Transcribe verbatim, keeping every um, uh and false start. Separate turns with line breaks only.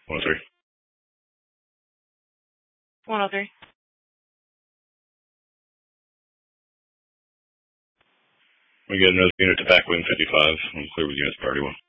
one oh three.
one oh three.
We get another unit to back wing fifty-five. I'm clear with units priority one.